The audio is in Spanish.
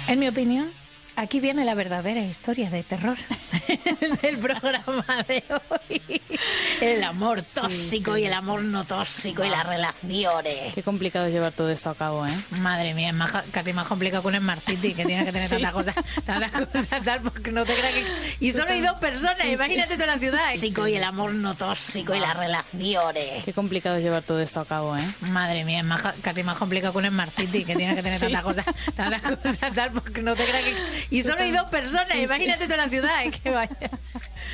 En mi opinión, aquí viene la verdadera historia de terror del programa de hoy. El amor tóxico y el amor no tóxico y las relaciones. Qué complicado es llevar todo esto a cabo, ¿eh? Madre mía, es casi más complicado que un Smart City, que tiene que tener tantas cosas, tal, porque no te creas que... Y solo hay 2 personas, imagínate toda la ciudad. Tóxico y el amor no tóxico y las relaciones. Qué complicado es llevar todo esto a cabo, ¿eh? Madre mía, es casi más complicado que un Smart City, que tiene que tener tantas cosas, tal, porque no te creas que... Y solo hay 2 personas, imagínate toda la ciudad, que vaya...